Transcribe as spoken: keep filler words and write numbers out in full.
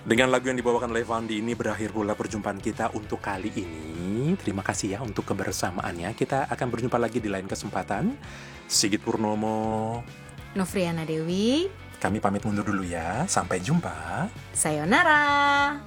Dengan lagu yang dibawakan oleh Fandi ini berakhir pula perjumpaan kita untuk kali ini. Terima kasih ya untuk kebersamaannya. Kita akan berjumpa lagi di lain kesempatan. Sigit Purnomo, Novriana Dewi, kami pamit mundur dulu ya. Sampai jumpa. sayonara.